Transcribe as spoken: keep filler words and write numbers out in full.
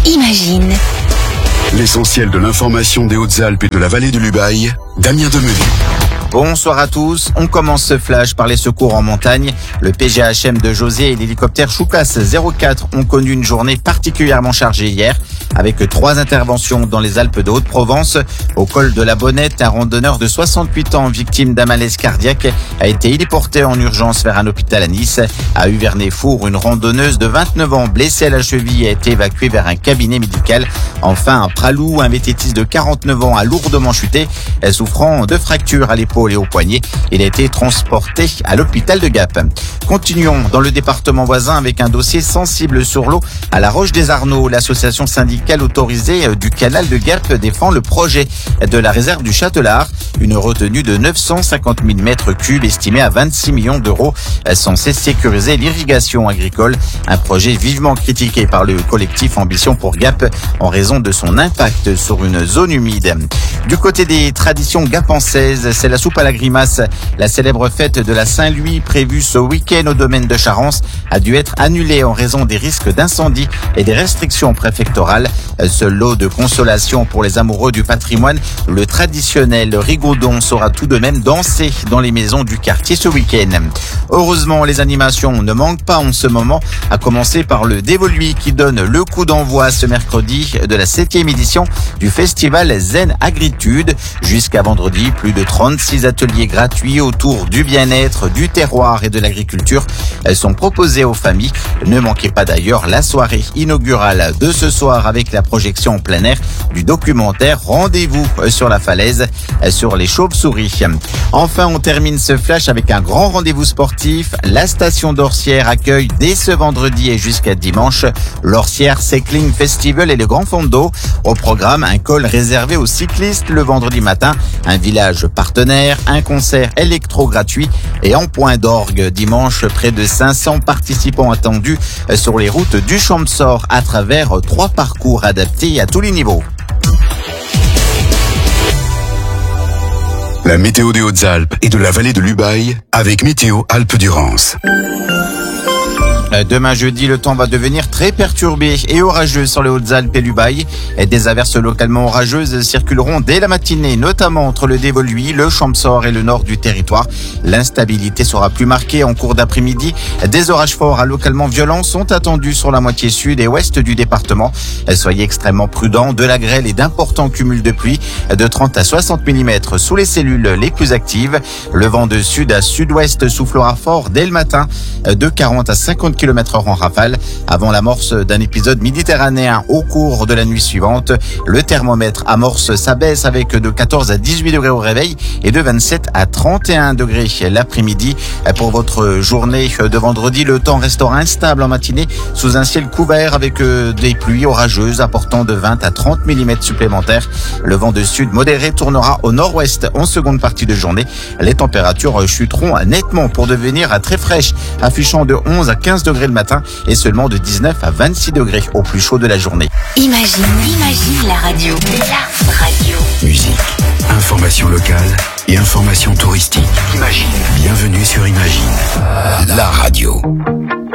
Imagine. L'essentiel de l'information des Hautes-Alpes et de la vallée de l'Ubaye, Damien Demenu. Bonsoir à tous. On commence ce flash par les secours en montagne. Le P G H M de José et l'hélicoptère Choucas zéro quatre ont connu une journée particulièrement chargée hier, avec trois interventions dans les Alpes de Haute-Provence. Au col de la Bonnette, un randonneur de soixante-huit ans, victime d'un malaise cardiaque, a été héliporté en urgence vers un hôpital à Nice. À Uvernay-Four, une randonneuse de vingt-neuf ans, blessée à la cheville, a été évacuée vers un cabinet médical. Enfin, à Pralou, un vététiste de quarante-neuf ans a lourdement chuté, souffrant de fractures à l'épaule et au poignet. Il a été transporté à l'hôpital de Gap. Continuons dans le département voisin avec un dossier sensible sur l'eau à la Roche des Arnaud. L'association syndicale autorisée du canal de Gap défend le projet de la réserve du Châtelard, une retenue de neuf cent cinquante mille mètres cubes estimée à vingt-six millions d'euros, censée sécuriser l'irrigation agricole. Un projet vivement critiqué par le collectif Ambition pour Gap en raison de son impact sur une zone humide. Du côté des traditions gapençaises, c'est la soupe à la grimace. La célèbre fête de la Saint-Louis prévue ce week-end au domaine de Charence a dû être annulée en raison des risques d'incendie et des restrictions préfectorales. Seul lot de consolation pour les amoureux du patrimoine, le traditionnel rigaudon saura tout de même danser dans les maisons du quartier ce week-end. Heureusement, les animations ne manquent pas en ce moment, à commencer par le Dévoluy qui donne le coup d'envoi ce mercredi de la septième édition du festival Zen Agritude. Jusqu'à vendredi, plus de trente-six ateliers gratuits autour du bien-être, du terroir et de l'agriculture sont proposés aux familles. Ne manquez pas d'ailleurs la soirée inaugurale de ce soir avec la projection en plein air du documentaire Rendez-vous sur la falaise sur les chauves-souris. Enfin, on termine ce flash avec un grand rendez-vous sportif. La station d'Orsières accueille dès ce vendredi et jusqu'à dimanche l'Orsières Cycling Festival et le Grand Fondo. Au programme, un col réservé aux cyclistes le vendredi matin, un village partenaire, un concert électro gratuit et en point d'orgue dimanche, près de cinq cents participants attendus sur les routes du Champsor à travers trois parcours adaptés à tous les niveaux. La météo des Hautes-Alpes et de la vallée de l'Ubaye avec Météo Alpes-Durance. Demain jeudi, le temps va devenir très perturbé et orageux sur les Hautes-Alpes et l'Ubaye. Des averses localement orageuses circuleront dès la matinée, notamment entre le Dévoluy, le Champsor et le nord du territoire. L'instabilité sera plus marquée en cours d'après-midi. Des orages forts à localement violents sont attendus sur la moitié sud et ouest du département. Soyez extrêmement prudents, de la grêle et d'importants cumuls de pluie de trente à soixante millimètres sous les cellules les plus actives. Le vent de sud à sud-ouest soufflera fort dès le matin de quarante à cinquante kilomètres heure en rafale avant l'amorce d'un épisode méditerranéen au cours de la nuit suivante. Le thermomètre amorce sa baisse avec de quatorze à dix-huit degrés au réveil et de vingt-sept à trente et un degrés l'après-midi. Pour votre journée de vendredi, le temps restera instable en matinée sous un ciel couvert avec des pluies orageuses apportant de vingt à trente millimètres supplémentaires. Le vent de sud modéré tournera au nord-ouest en seconde partie de journée. Les températures chuteront nettement pour devenir très fraîches, affichant de onze à quinze degrés le matin et seulement de dix-neuf à vingt-six degrés au plus chaud de la journée. Imagine, imagine la radio. La radio. Musique, information locale et information touristique. Imagine. Bienvenue sur Imagine, la radio.